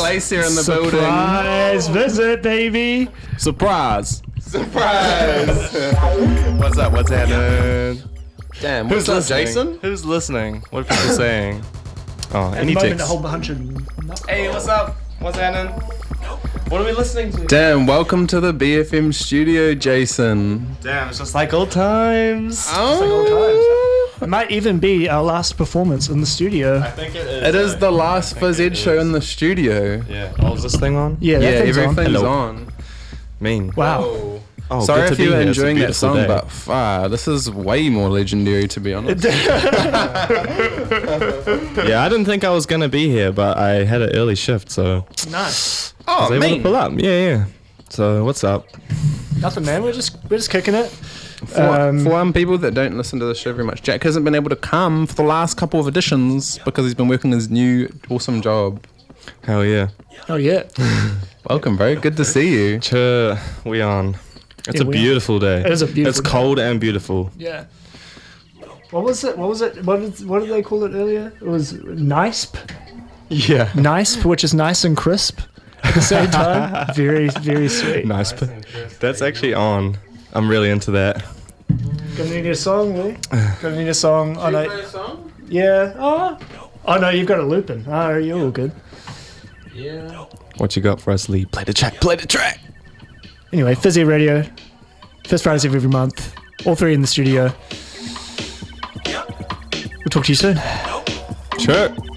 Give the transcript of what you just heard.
Glacier in the building. Surprise visit, baby. Surprise. What's up? What's happening? Damn, what's up, Jason? Who's listening? What are people saying? Oh, At any the moment, ticks? a whole bunch of... Hey, what's up? What's happening? What are we listening to? Damn, welcome to the BFM studio, Jason. Damn, it's just like old times. It might even be our last performance in the studio. I think it is. It is the last Fuzz Ed show in the studio. Yeah. Oh, is this thing on? Yeah, Yeah, that thing's on. everything's Hello. on. Mean. Wow. Oh, Sorry good to if be you were here. It's a enjoying that beautiful song, day. but this is way more legendary, to be honest. Yeah, I didn't think I was gonna be here, but I had an early shift, so Nice. I was Oh, able to pull up. Yeah. So what's up? Nothing, man. We're just kicking it. For people that don't listen to the show very much, Jack hasn't been able to come for the last couple of editions because he's been working his new awesome job. Hell yeah. Oh, yeah. Welcome, bro. Good to see you. We on. It's Yeah, a we are. beautiful day. It is a beautiful It's day. cold and beautiful. Yeah. What was it? What did they call it earlier? It was NICEP. Yeah. NICEP, which is nice and crisp at the same time. Very, very sweet. Nice. That's actually on. I'm really into that. Gonna need a song, Lee. Gonna need a song. Oh, no. Yeah. Oh no, you've got it looping. Oh, you're all good. What you got for us, Lee? Play the track. Play the track. Anyway, Fizzy Radio. First Fridays of every month. All three in the studio. We'll talk to you soon. Sure.